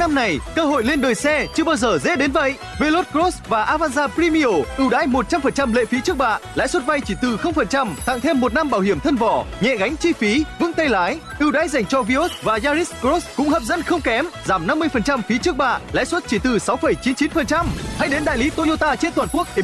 năm này, cơ hội lên đời xe chưa bao giờ dễ đến vậy. Veloz Cross và Avanza Premio ưu đãi 100% lệ phí trước bạ, lãi suất vay chỉ từ 0%, tặng thêm 1 năm bảo hiểm thân vỏ, nhẹ gánh chi phí, vững tay lái. Ưu đãi dành cho Vios và Yaris Cross cũng hấp dẫn không kém, giảm 50% phí trước bạ, lãi suất chỉ từ 6,99%. Hãy đến đại lý Toyota trên toàn quốc để